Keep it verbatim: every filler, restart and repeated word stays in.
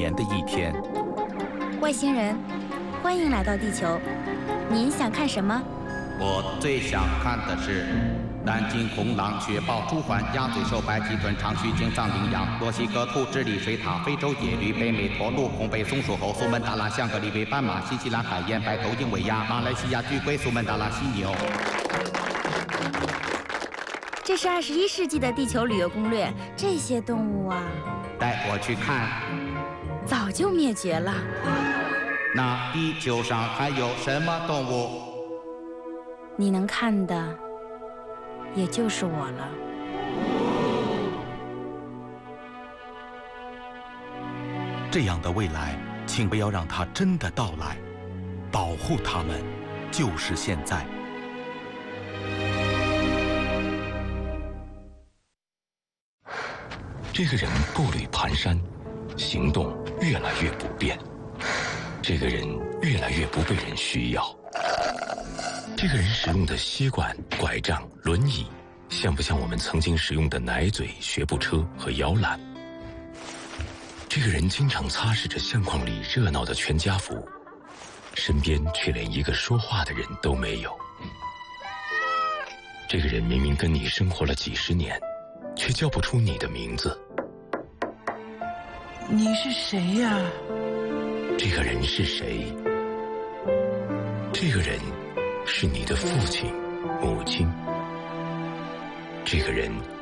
年的一天。 外星人，欢迎来到地球。您想看什么？ 我最想看的是南京红狼、雪豹、朱鹮、鸭嘴兽、白鳍豚、长须鲸、藏羚羊、墨西哥兔、智利水獭、非洲野驴、北美驼鹿、红背松鼠猴、苏门答腊、香格里维斑马、新西兰海燕、白头鹰尾鸭、马来西亚巨龟、苏门答腊犀牛。 这是二十一世纪的地球旅游攻略，这些动物啊， 带我去看。 早就灭绝了。 那地球上还有什么动物？ 你能看的，也就是我了。 这样的未来，请不要让它真的到来，保护它们，就是现在。 这个人步履蹒跚，行动越来越不便。这个人越来越不被人需要。这个人使用的吸管、拐杖、轮椅，像不像我们曾经使用的奶嘴、学步车和摇篮？这个人经常擦拭着相框里热闹的全家福，身边却连一个说话的人都没有。这个人明明跟你生活了几十年，却叫不出你的名字。 你是谁呀？ 这个人是谁？这个人是你的父亲、母亲。这个人